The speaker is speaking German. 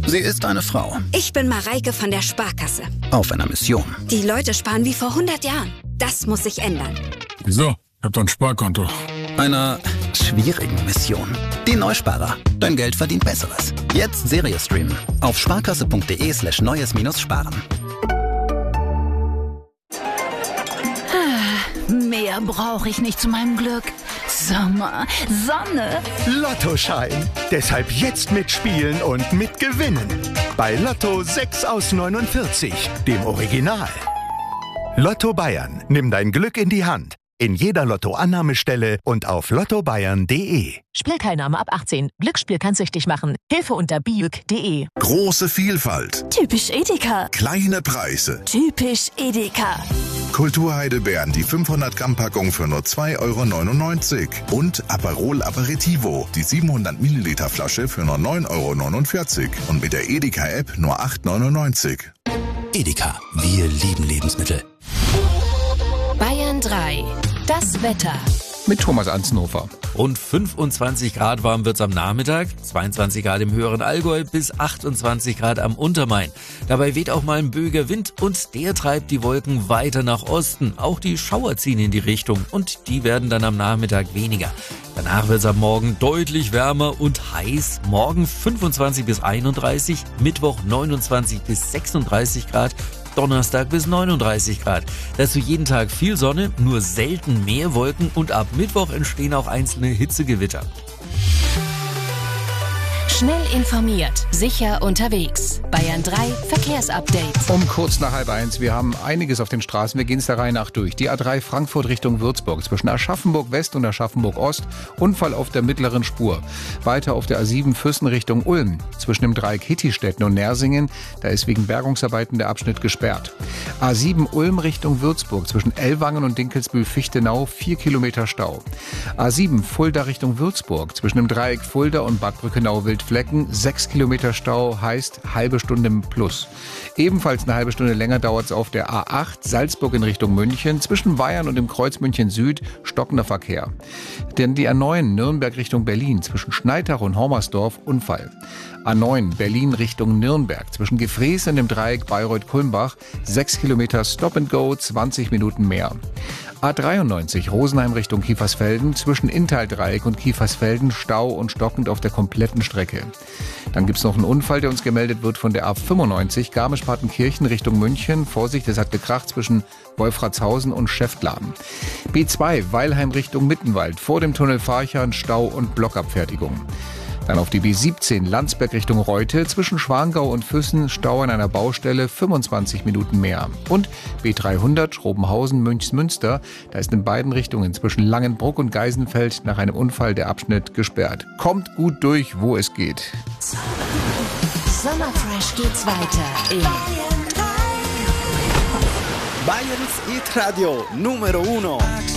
Sie ist eine Frau. Ich bin Mareike von der Sparkasse. Auf einer Mission. Die Leute sparen wie vor 100 Jahren. Das muss sich ändern. Wieso? Ich hab doch ein Sparkonto. Einer schwierigen Mission. Die Neusparer. Dein Geld verdient Besseres. Jetzt Serie streamen. Auf sparkasse.de/neues-sparen. Mehr brauche ich nicht zu meinem Glück. Sommer, Sonne. Lottoschein. Deshalb jetzt mitspielen und mitgewinnen. Bei Lotto 6 aus 49, dem Original. Lotto Bayern. Nimm dein Glück in die Hand. In jeder Lottoannahmestelle und auf lottobayern.de. Spielteilnahme ab 18. Glücksspiel kann süchtig machen. Hilfe unter biüg.de. Große Vielfalt. Typisch Edeka. Kleine Preise. Typisch Edeka. Kulturheidelbeeren, die 500 Gramm Packung für nur 2,99 € und Aperol Aperitivo, die 700 Milliliter Flasche für nur 9,49 € und mit der Edeka App nur 8,99 €. Edeka. Wir lieben Lebensmittel. Bayern 3. Das Wetter. Mit Thomas Anzenhofer. Rund 25 Grad warm wird's am Nachmittag, 22 Grad im höheren Allgäu bis 28 Grad am Untermain. Dabei weht auch mal ein böiger Wind und der treibt die Wolken weiter nach Osten. Auch die Schauer ziehen in die Richtung und die werden dann am Nachmittag weniger. Danach wird's am Morgen deutlich wärmer und heiß. Morgen 25 bis 31, Mittwoch 29 bis 36 Grad. Donnerstag bis 39 Grad. Dazu jeden Tag viel Sonne, nur selten mehr Wolken und ab Mittwoch entstehen auch einzelne Hitzegewitter. Schnell informiert, sicher unterwegs. Bayern 3 Verkehrsupdate. Um kurz nach 12:30. Wir haben einiges auf den Straßen. Wir gehen es der Reihe nach durch. Die A3 Frankfurt Richtung Würzburg. Zwischen Aschaffenburg West und Aschaffenburg Ost. Unfall auf der mittleren Spur. Weiter auf der A7 Füssen Richtung Ulm. Zwischen dem Dreieck Hittistetten und Nersingen. Da ist wegen Bergungsarbeiten der Abschnitt gesperrt. A7 Ulm Richtung Würzburg. Zwischen Ellwangen und Dinkelsbühl-Fichtenau 4 Kilometer Stau. A7 Fulda Richtung Würzburg. Zwischen dem Dreieck Fulda und Bad Brückenau-Wildflecken 6 Kilometer Stau, heißt halbe Stunde plus. Ebenfalls eine halbe Stunde länger dauert es auf der A8 Salzburg in Richtung München. Zwischen Weyern und dem Kreuz München Süd stockender Verkehr. Denn die A9 Nürnberg Richtung Berlin zwischen Schneitach und Hormersdorf Unfall. A9 Berlin Richtung Nürnberg zwischen Gefrees und dem Dreieck Bayreuth-Kulmbach 6 Kilometer Stop and Go, 20 Minuten mehr. A93 Rosenheim Richtung Kiefersfelden zwischen Inntal-Dreieck und Kiefersfelden Stau und stockend auf der kompletten Strecke. Dann gibt es noch einen Unfall, der uns gemeldet wird von der A95 Garmisch-Partenkirchen Richtung München. Vorsicht, es hat gekracht zwischen Wolfratshausen und Schäftlarn. B2 Weilheim Richtung Mittenwald vor dem Tunnel Farchern Stau und Blockabfertigung. Dann auf die B17 Landsberg Richtung Reute zwischen Schwangau und Füssen Stau an einer Baustelle 25 Minuten mehr. Und B300 Robenhausen Münchsmünster, da ist in beiden Richtungen zwischen Langenbruck und Geisenfeld nach einem Unfall der Abschnitt gesperrt. Kommt gut durch, wo es geht. Sommerfresh geht's weiter in Bayerns Hit Radio Numero 1.